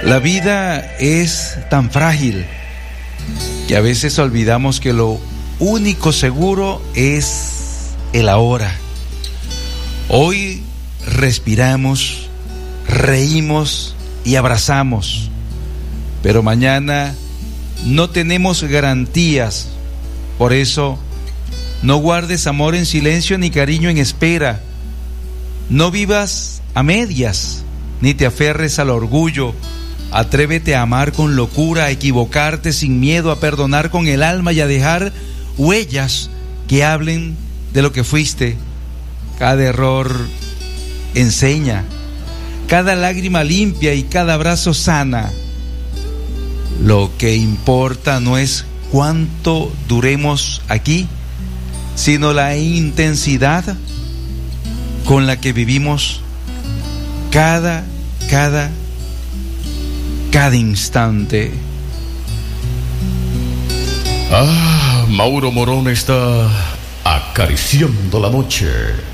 La vida es tan frágil que a veces olvidamos que lo único seguro es el ahora. Hoy respiramos, reímos y abrazamos, pero mañana no tenemos garantías. Por eso, no guardes amor en silencio ni cariño en espera. No vivas a medias, ni te aferres al orgullo. Atrévete a amar con locura, a equivocarte sin miedo, a perdonar con el alma y a dejar huellas que hablen de lo que fuiste. Cada error enseña, cada lágrima limpia y cada abrazo sana. Lo que importa no es cuánto duremos aquí, sino la intensidad con la que vivimos cada instante. Mauro Morón está acariciando la noche.